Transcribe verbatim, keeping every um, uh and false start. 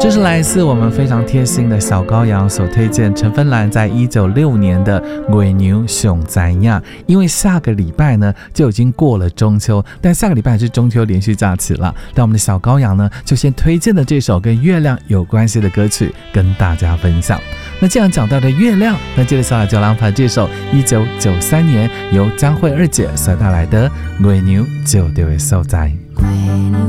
这是来自我们非常贴心的小羔羊所推荐陈芬兰在一九六五年的《月牛熊在亚》。因为下个礼拜呢就已经过了中秋，但下个礼拜还是中秋连续假期了，但我们的小羔羊呢就先推荐的这首跟月亮有关系的歌曲跟大家分享。那既然讲到的月亮，那接着下来就让他这首一九九三年由江蕙二姐所带来的《月牛就对会所在》。